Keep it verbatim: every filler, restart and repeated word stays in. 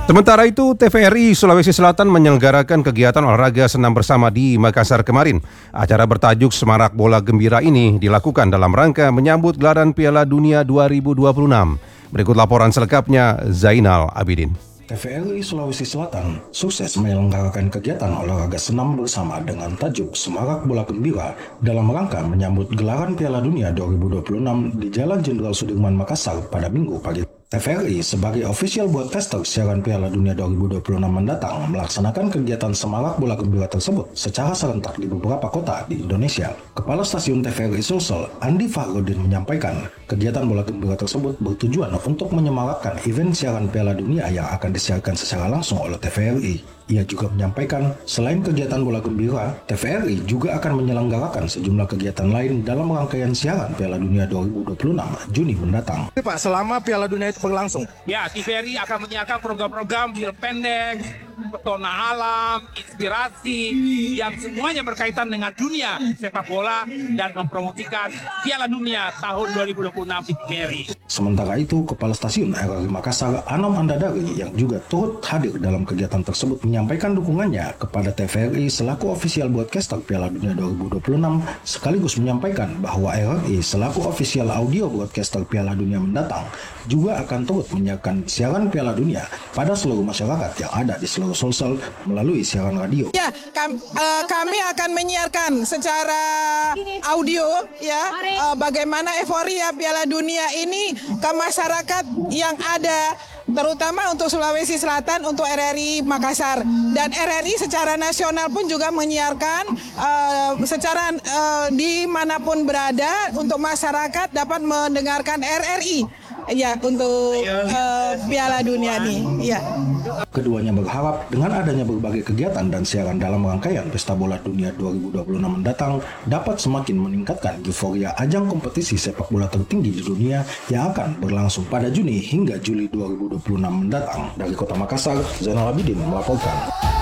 Sementara itu, T V R I Sulawesi Selatan menyelenggarakan kegiatan olahraga senam bersama di Makassar kemarin. Acara bertajuk Semarak Bola Gembira ini dilakukan dalam rangka menyambut gelaran Piala Dunia dua ribu dua puluh enam. Berikut laporan selengkapnya Zainal Abidin. T V R I Sulawesi Selatan sukses menyelenggarakan kegiatan olahraga senam bersama dengan tajuk Semarak Bola Gembira dalam rangka menyambut gelaran Piala Dunia dua ribu dua puluh enam di Jalan Jenderal Sudirman, Makassar pada Minggu pagi. T V R I sebagai official broadcaster siaran Piala Dunia dua ribu dua puluh enam mendatang melaksanakan kegiatan Semarak Bola Gembira tersebut secara serentak di beberapa kota di Indonesia. Kepala Stasiun T V R I Sulsel, Andi Fahrudin menyampaikan, kegiatan bola gembira tersebut bertujuan untuk menyemarakkan event siaran Piala Dunia yang akan disiarkan secara langsung oleh T V R I. Ia juga menyampaikan, selain kegiatan bola gembira, T V R I juga akan menyelenggarakan sejumlah kegiatan lain dalam rangkaian siaran Piala Dunia dua ribu dua puluh enam Juni mendatang. Pak, selama Piala Dunia itu berlangsung, ya, T V R I akan menyiarkan program-program film pendek, pesona alam, inspirasi, yang semuanya berkaitan dengan dunia sepak bola dan mempromosikan Piala Dunia tahun dua ribu dua puluh enam di T V R I. Sementara itu, Kepala Stasiun R R I Makassar, Anom Andadari, yang juga turut hadir dalam kegiatan tersebut menyampaikan dukungannya kepada T V R I selaku official broadcaster Piala Dunia dua ribu dua puluh enam, sekaligus menyampaikan bahwa R R I selaku official audio broadcaster Piala Dunia mendatang juga akan turut menyiarkan siaran Piala Dunia pada seluruh masyarakat yang ada di seluruh Sulsel melalui siaran radio. Ya, kam, uh, kami akan menyiarkan secara audio ya uh, bagaimana euforia Piala Dunia ini ke masyarakat yang ada, terutama untuk Sulawesi Selatan, untuk R R I Makassar, dan R R I secara nasional pun juga menyiarkan uh, secara uh, dimanapun berada untuk masyarakat dapat mendengarkan R R I ya untuk uh, Piala Dunia ini. Ya. Keduanya berharap dengan adanya berbagai kegiatan dan siaran dalam rangkaian Pesta Bola Dunia dua ribu dua puluh enam mendatang dapat semakin meningkatkan euforia ajang kompetisi sepak bola tertinggi di dunia yang akan berlangsung pada Juni hingga Juli dua ribu dua puluh enam mendatang. Dari Kota Makassar, Zainal Abidin melaporkan.